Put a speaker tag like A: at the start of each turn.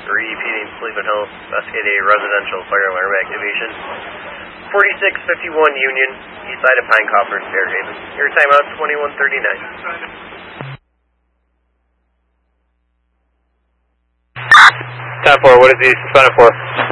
A: repeating Sleeping Hill, investigate a residential fire alarm activation. 4651 Union, east side of Pinecopper in Fairhaven. Your timeout 21:39.
B: 10-4, what is he suspended for?